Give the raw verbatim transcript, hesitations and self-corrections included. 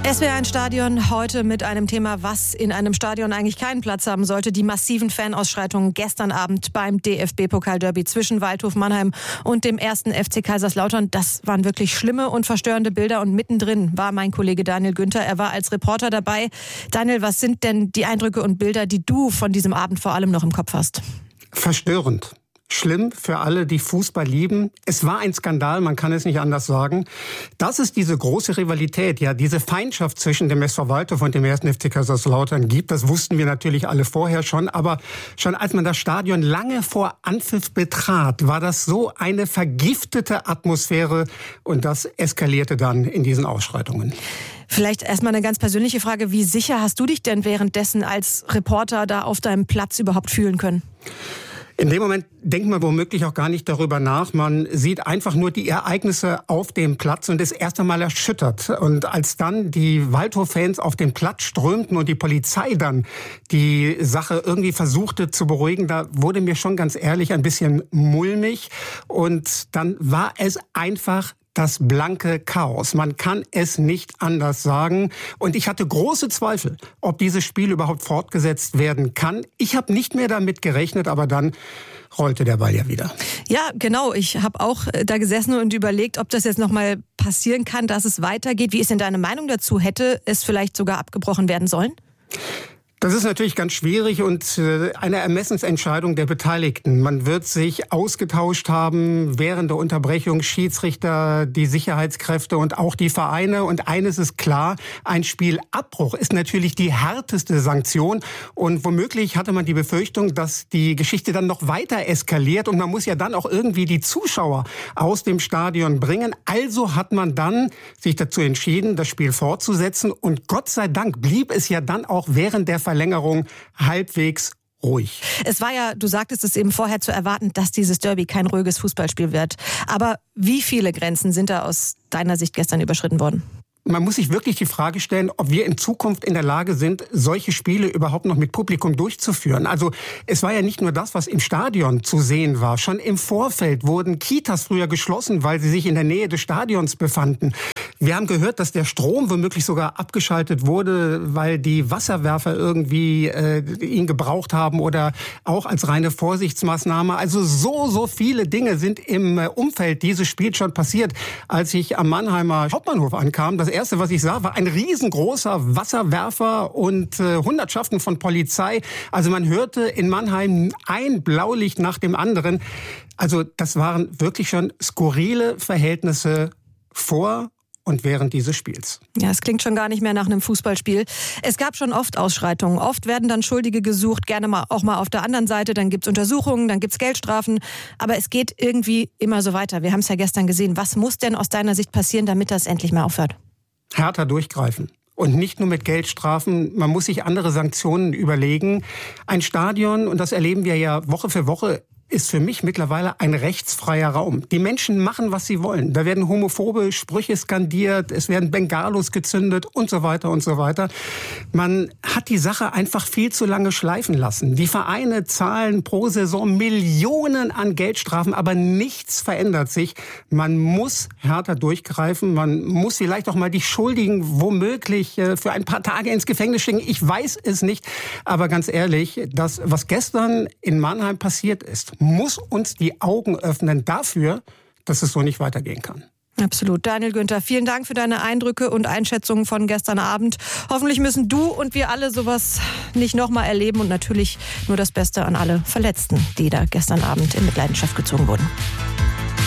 S W R eins Stadion heute mit einem Thema, was in einem Stadion eigentlich keinen Platz haben sollte. Die massiven Fanausschreitungen gestern Abend beim D F B-Pokal-Derby zwischen Waldhof Mannheim und dem ersten F C Kaiserslautern. Das waren wirklich schlimme und verstörende Bilder und mittendrin war mein Kollege Daniel Günther. Er war als Reporter dabei. Daniel, was sind denn die Eindrücke und Bilder, die du von diesem Abend vor allem noch im Kopf hast? Verstörend. Schlimm für alle, die Fußball lieben. Es war ein Skandal, man kann es nicht anders sagen. Dass es diese große Rivalität, ja, diese Feindschaft zwischen dem S V Waldhof und dem ersten F C Kaiserslautern gibt, das wussten wir natürlich alle vorher schon. Aber schon als man das Stadion lange vor Anpfiff betrat, war das so eine vergiftete Atmosphäre und das eskalierte dann in diesen Ausschreitungen. Vielleicht erstmal eine ganz persönliche Frage. Wie sicher hast du dich denn währenddessen als Reporter da auf deinem Platz überhaupt fühlen können? In dem Moment denkt man womöglich auch gar nicht darüber nach. Man sieht einfach nur die Ereignisse auf dem Platz und ist erst einmal erschüttert. Und als dann die Waldhof-Fans auf den Platz strömten und die Polizei dann die Sache irgendwie versuchte zu beruhigen, da wurde mir schon ganz ehrlich ein bisschen mulmig. Und dann war es einfach das blanke Chaos. Man kann es nicht anders sagen. Und ich hatte große Zweifel, ob dieses Spiel überhaupt fortgesetzt werden kann. Ich habe nicht mehr damit gerechnet, aber dann rollte der Ball ja wieder. Ja, genau. Ich habe auch da gesessen und überlegt, ob das jetzt noch mal passieren kann, dass es weitergeht. Wie ist denn deine Meinung dazu? Hätte es vielleicht sogar abgebrochen werden sollen? Das ist natürlich ganz schwierig und eine Ermessensentscheidung der Beteiligten. Man wird sich ausgetauscht haben während der Unterbrechung, Schiedsrichter, die Sicherheitskräfte und auch die Vereine. Und eines ist klar, ein Spielabbruch ist natürlich die härteste Sanktion. Und womöglich hatte man die Befürchtung, dass die Geschichte dann noch weiter eskaliert. Und man muss ja dann auch irgendwie die Zuschauer aus dem Stadion bringen. Also hat man dann sich dazu entschieden, das Spiel fortzusetzen. Und Gott sei Dank blieb es ja dann auch während der Verlängerung halbwegs ruhig. Es war ja, du sagtest es eben vorher, zu erwarten, dass dieses Derby kein ruhiges Fußballspiel wird. Aber wie viele Grenzen sind da aus deiner Sicht gestern überschritten worden? Man muss sich wirklich die Frage stellen, ob wir in Zukunft in der Lage sind, solche Spiele überhaupt noch mit Publikum durchzuführen. Also es war ja nicht nur das, was im Stadion zu sehen war. Schon im Vorfeld wurden Kitas früher geschlossen, weil sie sich in der Nähe des Stadions befanden. Wir haben gehört, dass der Strom womöglich sogar abgeschaltet wurde, weil die Wasserwerfer irgendwie äh, ihn gebraucht haben oder auch als reine Vorsichtsmaßnahme. Also so, so viele Dinge sind im Umfeld dieses Spiels schon passiert. Als ich am Mannheimer Hauptbahnhof ankam, das erste, was ich sah, war ein riesengroßer Wasserwerfer und äh, Hundertschaften von Polizei. Also man hörte in Mannheim ein Blaulicht nach dem anderen. Also das waren wirklich schon skurrile Verhältnisse vor und während dieses Spiels. Ja, es klingt schon gar nicht mehr nach einem Fußballspiel. Es gab schon oft Ausschreitungen. Oft werden dann Schuldige gesucht, gerne mal auch mal auf der anderen Seite. Dann gibt's Untersuchungen, dann gibt's Geldstrafen. Aber es geht irgendwie immer so weiter. Wir haben es ja gestern gesehen. Was muss denn aus deiner Sicht passieren, damit das endlich mal aufhört? Härter durchgreifen. Und nicht nur mit Geldstrafen, man muss sich andere Sanktionen überlegen. Ein Stadion, und das erleben wir ja Woche für Woche, ist für mich mittlerweile ein rechtsfreier Raum. Die Menschen machen, was sie wollen. Da werden homophobe Sprüche skandiert, es werden Bengalos gezündet und so weiter und so weiter. Man hat die Sache einfach viel zu lange schleifen lassen. Die Vereine zahlen pro Saison Millionen an Geldstrafen, aber nichts verändert sich. Man muss härter durchgreifen. Man muss vielleicht auch mal die Schuldigen womöglich für ein paar Tage ins Gefängnis schicken. Ich weiß es nicht. Aber ganz ehrlich, das, was gestern in Mannheim passiert ist, muss uns die Augen öffnen dafür, dass es so nicht weitergehen kann. Absolut. Daniel Günther, vielen Dank für deine Eindrücke und Einschätzungen von gestern Abend. Hoffentlich müssen du und wir alle sowas nicht nochmal erleben und natürlich nur das Beste an alle Verletzten, die da gestern Abend in Mitleidenschaft gezogen wurden.